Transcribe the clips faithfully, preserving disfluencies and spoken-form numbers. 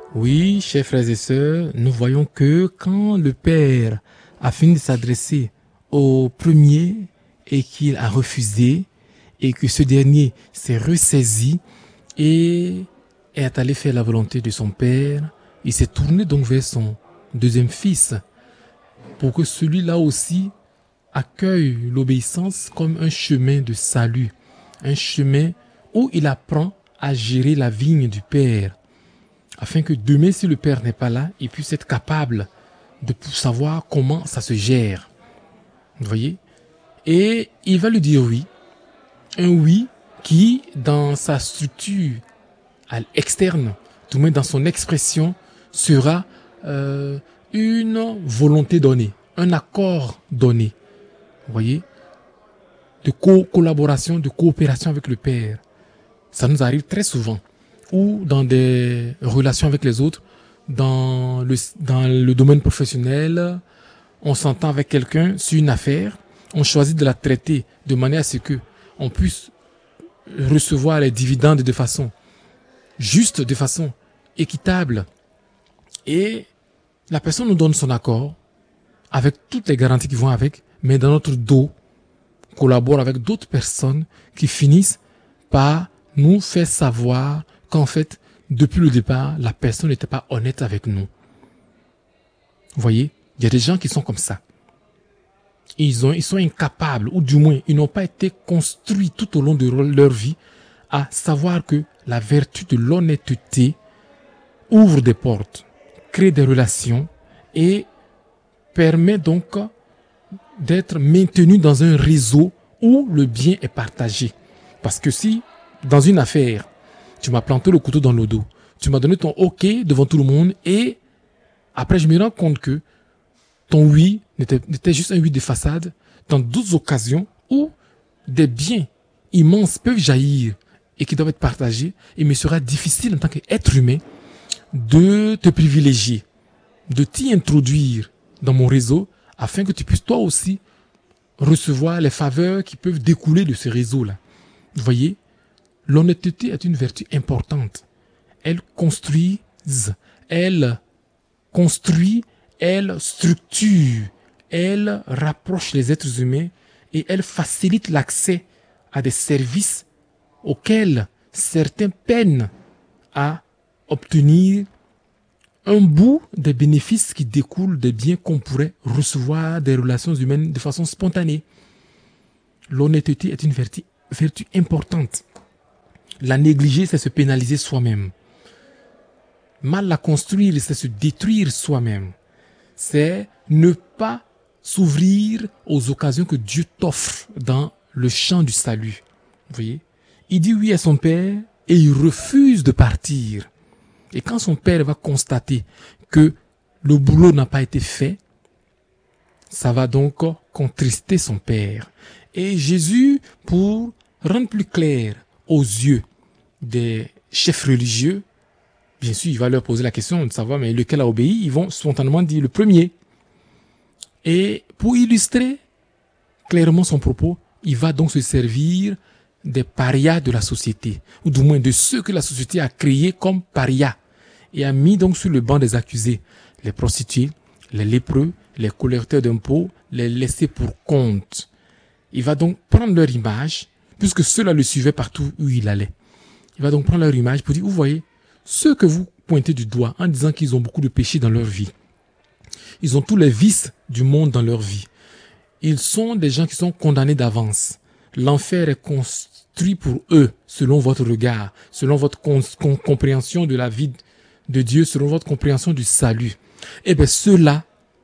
Oui, chers frères et sœurs, nous voyons que quand le Père a fini de s'adresser au premier et qu'il a refusé, et que ce dernier s'est ressaisi et est allé faire la volonté de son Père, il s'est tourné donc vers son deuxième fils pour que celui-là aussi accueille l'obéissance comme un chemin de salut, un chemin où il apprend à gérer la vigne du Père, afin que demain, si le Père n'est pas là, il puisse être capable de savoir comment ça se gère. Vous voyez? Et il va lui dire oui. Un oui qui, dans sa structure externe, tout même dans son expression, sera euh, une volonté donnée, un accord donné. Vous voyez? De co-collaboration, de coopération avec le Père. Ça nous arrive très souvent. Ou dans des relations avec les autres, dans le, dans le domaine professionnel, on s'entend avec quelqu'un sur une affaire, on choisit de la traiter de manière à ce que on puisse recevoir les dividendes de façon juste, de façon équitable. Et la personne nous donne son accord, avec toutes les garanties qui vont avec, mais dans notre dos, collabore avec d'autres personnes qui finissent par nous faire savoir qu'en fait, depuis le départ, la personne n'était pas honnête avec nous. Vous voyez, il y a des gens qui sont comme ça. Ils, ont, ils sont incapables, ou du moins, ils n'ont pas été construits tout au long de leur vie à savoir que la vertu de l'honnêteté ouvre des portes, crée des relations et permet donc d'être maintenu dans un réseau où le bien est partagé. Parce que si, dans une affaire, tu m'as planté le couteau dans le dos, tu m'as donné ton OK devant tout le monde et après je me rends compte que ton oui n'était, n'était juste un oui de façade, dans d'autres occasions où des biens immenses peuvent jaillir et qui doivent être partagés, il me sera difficile en tant qu'être humain de te privilégier, de t'y introduire dans mon réseau afin que tu puisses toi aussi recevoir les faveurs qui peuvent découler de ce réseau-là. Vous voyez, l'honnêteté est une vertu importante. Elle construit, elle construit, elle structure, elle rapproche les êtres humains et elle facilite l'accès à des services auxquels certains peinent à obtenir un bout des bénéfices qui découlent des biens qu'on pourrait recevoir des relations humaines de façon spontanée. L'honnêteté est une vertu, vertu importante. La négliger, c'est se pénaliser soi-même. Mal la construire, c'est se détruire soi-même. C'est ne pas s'ouvrir aux occasions que Dieu t'offre dans le champ du salut. Vous voyez? Il dit oui à son père et il refuse de partir. Et quand son père va constater que le boulot n'a pas été fait, ça va donc contrister son père. Et Jésus, pour rendre plus clair aux yeux des chefs religieux, bien sûr, il va leur poser la question de savoir mais lequel a obéi. Ils vont spontanément dire le premier. Et pour illustrer clairement son propos, il va donc se servir des parias de la société, ou du moins de ceux que la société a créés comme parias, et a mis donc sur le banc des accusés, les prostituées, les lépreux, les collecteurs d'impôts, les laissés pour compte. Il va donc prendre leur image, puisque ceux-là le suivaient partout où il allait. Il va donc prendre leur image pour dire, vous voyez, ceux que vous pointez du doigt en disant qu'ils ont beaucoup de péchés dans leur vie, ils ont tous les vices du monde dans leur vie. Ils sont des gens qui sont condamnés d'avance. L'enfer est construit pour eux, selon votre regard, selon votre con- con- compréhension de la vie de Dieu, selon votre compréhension du salut. Eh bien, ceux-là,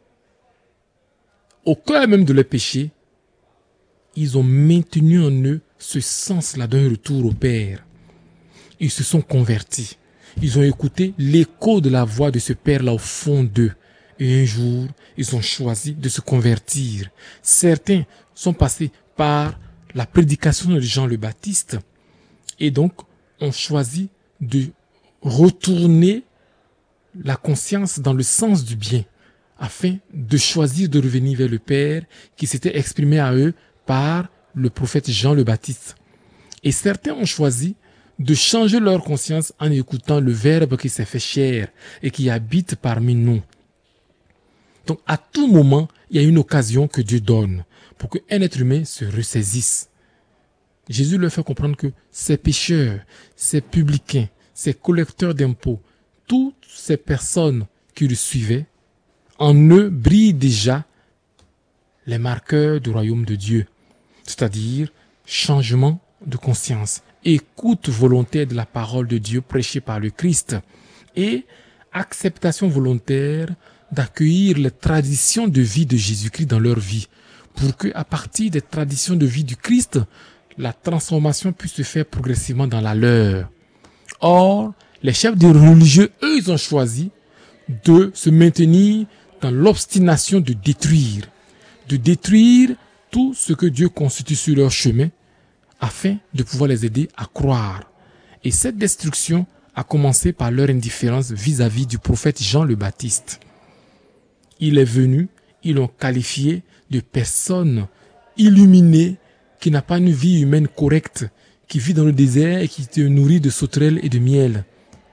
au cœur même de leur péché, ils ont maintenu en eux ce sens-là d'un retour au Père. Ils se sont convertis. Ils ont écouté l'écho de la voix de ce Père-là au fond d'eux. Et un jour, ils ont choisi de se convertir. Certains sont passés par la prédication de Jean le Baptiste et donc ont choisi de retourner la conscience dans le sens du bien afin de choisir de revenir vers le Père qui s'était exprimé à eux par le prophète Jean le Baptiste. Et certains ont choisi de changer leur conscience en écoutant le Verbe qui s'est fait chair et qui habite parmi nous. Donc, à tout moment, il y a une occasion que Dieu donne pour qu'un être humain se ressaisisse. Jésus leur fait comprendre que ces pécheurs, ces publicains, ces collecteurs d'impôts, toutes ces personnes qui le suivaient, en eux brillent déjà les marqueurs du royaume de Dieu, c'est-à-dire changement de conscience, écoute volontaire de la parole de Dieu prêchée par le Christ et acceptation volontaire d'accueillir les traditions de vie de Jésus-Christ dans leur vie, pour que, à partir des traditions de vie du Christ, la transformation puisse se faire progressivement dans la leur. Or, les chefs des religieux, eux, ils ont choisi de se maintenir dans l'obstination de détruire, de détruire tout ce que Dieu constitue sur leur chemin, afin de pouvoir les aider à croire. Et cette destruction a commencé par leur indifférence vis-à-vis du prophète Jean le Baptiste. Il est venu, ils l'ont qualifié de personne illuminée qui n'a pas une vie humaine correcte, qui vit dans le désert et qui se nourrit de sauterelles et de miel.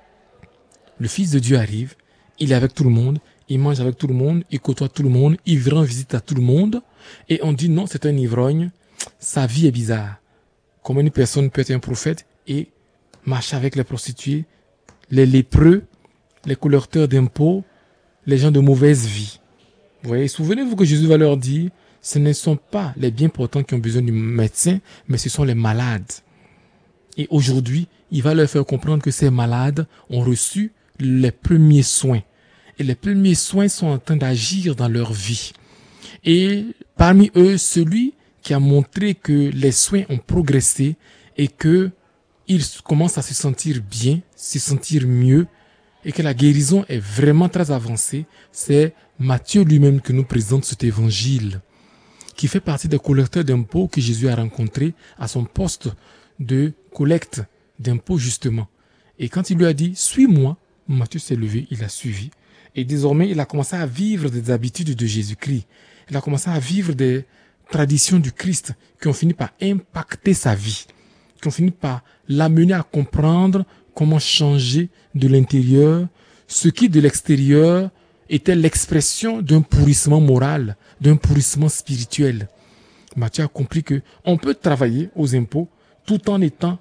Le Fils de Dieu arrive, il est avec tout le monde, il mange avec tout le monde, il côtoie tout le monde, il rend visite à tout le monde, et on dit non, c'est un ivrogne, sa vie est bizarre. Comment une personne peut être un prophète et marcher avec les prostituées, les lépreux, les collecteurs d'impôts, les gens de mauvaise vie. Vous voyez, souvenez-vous que Jésus va leur dire, ce ne sont pas les bien portants qui ont besoin du médecin, mais ce sont les malades. Et aujourd'hui, il va leur faire comprendre que ces malades ont reçu les premiers soins. Et les premiers soins sont en train d'agir dans leur vie. Et parmi eux, celui qui a montré que les soins ont progressé et que ils commencent à se sentir bien, se sentir mieux, et que la guérison est vraiment très avancée, c'est Matthieu lui-même qui nous présente cet évangile, qui fait partie des collecteurs d'impôts que Jésus a rencontrés à son poste de collecte d'impôts justement. Et quand il lui a dit « Suis-moi », Matthieu s'est levé, il a suivi. Et désormais, il a commencé à vivre des habitudes de Jésus-Christ. Il a commencé à vivre des traditions du Christ qui ont fini par impacter sa vie, qui ont fini par l'amener à comprendre comment changer de l'intérieur ce qui de l'extérieur était l'expression d'un pourrissement moral, d'un pourrissement spirituel. Matthieu a compris que on peut travailler aux impôts tout en étant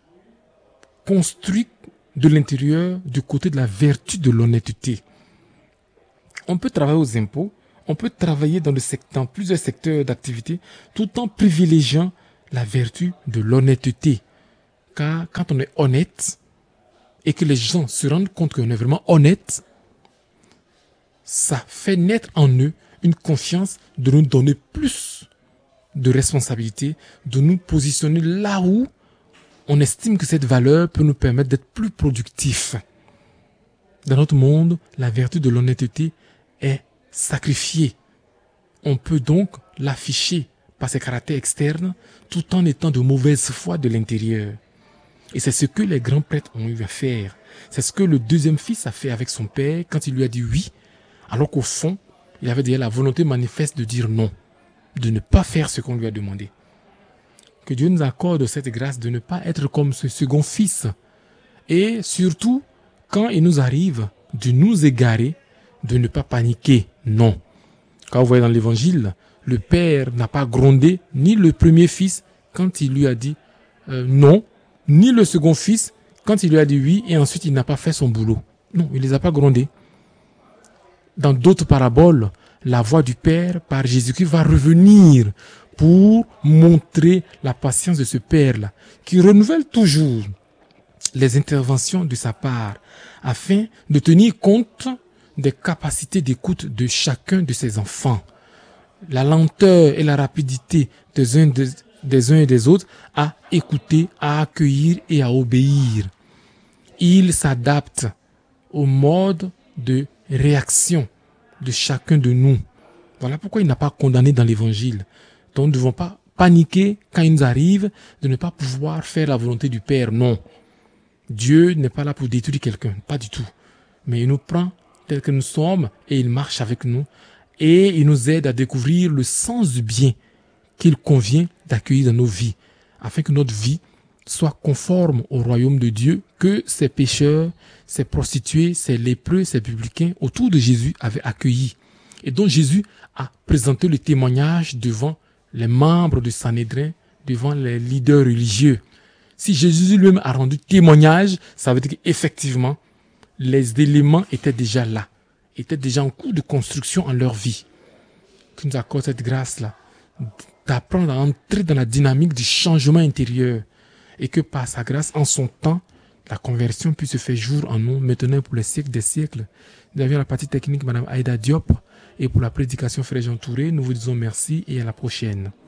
construit de l'intérieur du côté de la vertu de l'honnêteté. On peut travailler aux impôts, on peut travailler dans, le secteur, dans plusieurs secteurs d'activité tout en privilégiant la vertu de l'honnêteté. Car quand on est honnête et que les gens se rendent compte qu'on est vraiment honnête, ça fait naître en eux une confiance de nous donner plus de responsabilité, de nous positionner là où on estime que cette valeur peut nous permettre d'être plus productifs. Dans notre monde, la vertu de l'honnêteté est sacrifiée. On peut donc l'afficher par ses caractères externes tout en étant de mauvaise foi de l'intérieur. Et c'est ce que les grands prêtres ont eu à faire. C'est ce que le deuxième fils a fait avec son père quand il lui a dit oui, alors qu'au fond, il avait déjà la volonté manifeste de dire non, de ne pas faire ce qu'on lui a demandé. Que Dieu nous accorde cette grâce de ne pas être comme ce second fils. Et surtout, quand il nous arrive de nous égarer, de ne pas paniquer. Non. Quand vous voyez dans l'évangile, le père n'a pas grondé ni le premier fils quand il lui a dit euh, non, ni le second fils quand il lui a dit oui et ensuite il n'a pas fait son boulot. Non, il ne les a pas grondés. Dans d'autres paraboles, la voix du Père par Jésus-Christ va revenir pour montrer la patience de ce Père-là, qui renouvelle toujours les interventions de sa part, afin de tenir compte des capacités d'écoute de chacun de ses enfants. La lenteur et la rapidité des uns, des, des uns et des autres à écouter, à accueillir et à obéir. Il s'adapte au mode de réaction de chacun de nous. Voilà pourquoi il n'a pas condamné dans l'évangile. Donc nous ne devons pas paniquer quand il nous arrive de ne pas pouvoir faire la volonté du Père. Non. Dieu n'est pas là pour détruire quelqu'un, pas du tout. Mais il nous prend tel que nous sommes et il marche avec nous et il nous aide à découvrir le sens du bien qu'il convient d'accueillir dans nos vies, afin que notre vie soient conformes au royaume de Dieu que ces pécheurs, ces prostituées, ces lépreux, ces publicains autour de Jésus avaient accueilli. Et donc Jésus a présenté le témoignage devant les membres du Sanhédrin, devant les leaders religieux. Si Jésus lui-même a rendu témoignage, ça veut dire qu'effectivement, les éléments étaient déjà là, étaient déjà en cours de construction en leur vie. Qu'il nous accorde cette grâce-là, d'apprendre à entrer dans la dynamique du changement intérieur et que par sa grâce, en son temps, la conversion puisse se faire jour en nous, maintenant pour les siècles des siècles. Nous avions la partie technique, Madame Aïda Diop, et pour la prédication, Frère Jean Touré, nous vous disons merci et à la prochaine.